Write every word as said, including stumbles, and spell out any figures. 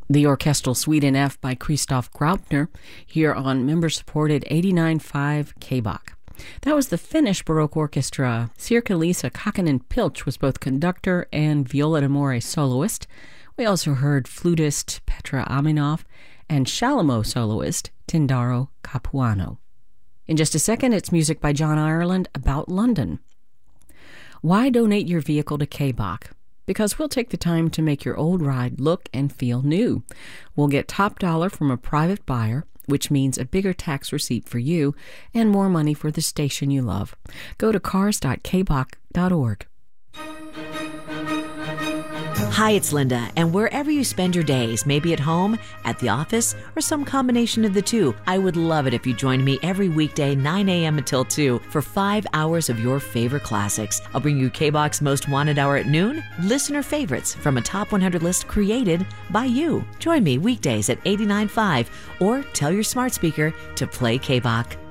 The orchestral Suite in F by Christoph Graupner here on member-supported eighty-nine point five K B O C. That was the Finnish Baroque Orchestra. Sirkka-Liisa Kakkonen-Pilch was both conductor and viola d'amore soloist. We also heard flutist Petra Aminov and Shalomó soloist Tindaro Capuano. In just a second, it's music by John Ireland about London. Why donate your vehicle to K B O C? Because we'll take the time to make your old ride look and feel new. We'll get top dollar from a private buyer, which means a bigger tax receipt for you and more money for the station you love. Go to cars dot k b o c dot org. Hi, it's Linda, and wherever you spend your days, maybe at home, at the office, or some combination of the two, I would love it if you joined me every weekday, nine a.m. until two, for five hours of your favorite classics. I'll bring you K B O C's Most Wanted Hour at noon, listener favorites from a top one hundred list created by you. Join me weekdays at eighty-nine point five, or tell your smart speaker to play K B O C.